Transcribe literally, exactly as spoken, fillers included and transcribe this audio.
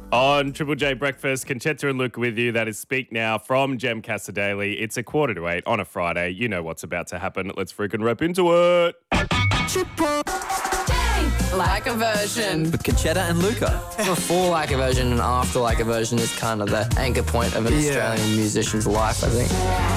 On Triple J Breakfast, Conchetta and Luke with you. That is Speak Now from Jem Daily. It's a quarter to eight on a Friday. You know what's about to happen. Let's freaking rip into it. Triple J. Like a version. With Conchetta and Luca. Before like a version and after like a version is kind of the anchor point of an Yeah. Australian musician's life, I think.